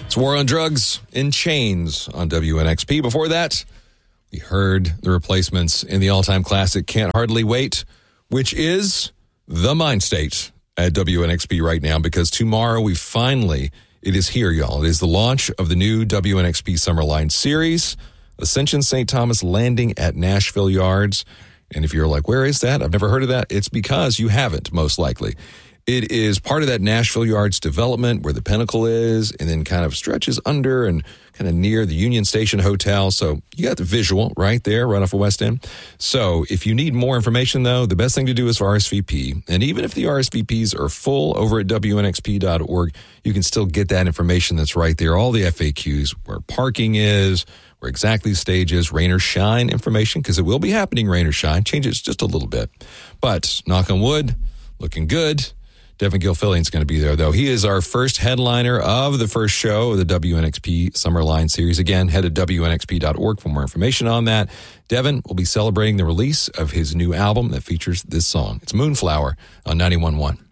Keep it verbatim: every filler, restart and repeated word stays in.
It's War on Drugs in Chains on W N X P. Before that, we heard the replacements in the all-time classic Can't Hardly Wait, which is the mind state at W N X P right now, because tomorrow we finally, it is here, y'all. It is the launch of the new W N X P Summerline Series, Ascension Saint Thomas landing at Nashville Yards. And if you're like, where is that? I've never heard of that. It's because you haven't, most likely. It is part of that Nashville Yards development where the Pinnacle is, and then kind of stretches under and kind of near the Union Station Hotel. So you got the visual right there, right off of West End. So if you need more information, though, the best thing to do is R S V P. And even if the R S V Ps are full over at W N X P dot org, you can still get that information that's right there. All the F A Qs, where parking is, where exactly the stage is, rain or shine information, because it will be happening, rain or shine. Change it just a little bit. But knock on wood, looking good. Devin Gilfillian's going to be there, though. He is our first headliner of the first show of the W N X P Summerline Series. Again, head to W N X P dot org for more information on that. Devin will be celebrating the release of his new album that features this song. It's Moonflower on ninety-one point one.